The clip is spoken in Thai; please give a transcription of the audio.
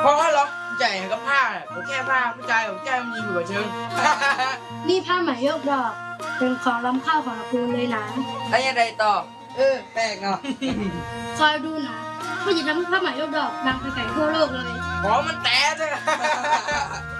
อหรอกใจกับผ้าผมแค่ผ้าผู้ชายผมแก้มยิงอยู่กับเชิงนี่ผ้าไหมยกดอกเป็นของล้ำค่าของตระกูลเลยนะแล้วยังไงต่อแปลกเนาะคอยดูนะพ่อจะทำผ้าไหมยกดอกดังไปไกลทั่วโลกเลยของมันแตะเลย